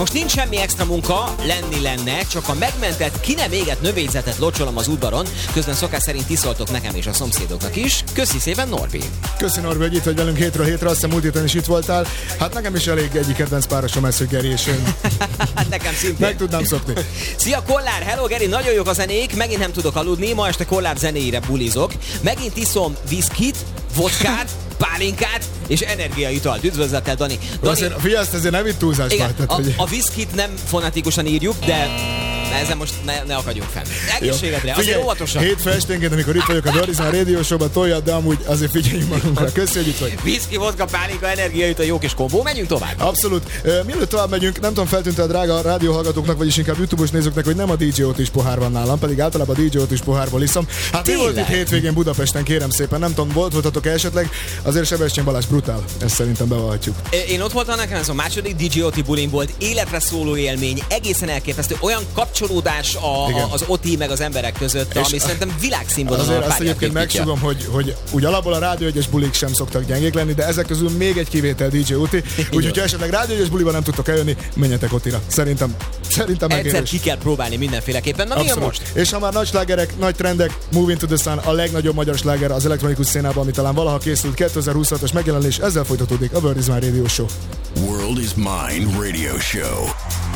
Most nincs semmi extra munka, lenne, csak a megmentett, ki nem égett növényzetet locsolom az udvaron, közben szokás szerint tiszoltok nekem és a szomszédoknak is. Köszi szépen, Norbi! Köszi, Norbi, hogy itt vagy velünk hétről hétre, azt hiszem múlt héten is itt voltál. Hát nekem is elég egyik kedvenc párosom ez, hogy Geri és én. Nekem szintén. Meg tudnám szokni. Szia, Kollár! Hello, Geri! Nagyon jók a zenék, megint nem tudok aludni, ma este Kollár zenéire bulizok. Megint iszom viszkit, vodkát, pálinkát és energiaitalt. Üdvözlettel, Dani. Azért, figyelj, ezért nem itt túlzásba. Igen, a viszkit nem fonetikusan írjuk, de ezen most ne akadjunk fenn. Egészségedre, azért óvatosan. Hétfő esténként, amikor itt vagyok a Dorizán Radio Show-ban, toljad, de amúgy azért figyeljünk magunkra. Köszi, hogy itt vagy. Viszki, vodka, pálinka, energiaitalt, jó kis kombó. Menjünk tovább. Abszolút. Mielőtt tovább megyünk, nem tudom, feltűnt a drága rádióhallgatóknak, vagyis inkább YouTube-os nézőknek, hogy nem a DJ Otis pohár van nálam, pedig általában a DJ Otis pohárból iszom. Hát mi volt itt hétvégén Budapesten, kérem szépen, nem tudom, voltatok esetleg, azért Sebestyén Balázs brutál, ezt szerintem bevallhatjuk. Én ott voltam, nekem ez a második DJ Oti bulin volt, életre szóló élmény, egészen elképesztő, olyan kapcsolódás az Oti meg az emberek között, ami szerintem világszínvonalon. Azért azt egyébként megsugom, hogy úgy alapból a Rádió 1-es bulik sem szoktak gyengék lenni, de ezek közül még egy kivétel DJ Oti, úgyhogy ha esetleg Rádió 1-es buliban nem tudtok eljönni, menjetek Otira. Szerintem megérős. Egyszer ki kell próbálni mindenféleképpen. Na, milyen most? És ha már nagy slágerek, nagy trendek, Moving to the Sun, a legnagyobb magyar sláger az elektronikus szcénában, ami talán valaha készült, 2026-os megjelenés, ezzel folytatódik a World is Mine Radio Show. World is Mine Radio Show.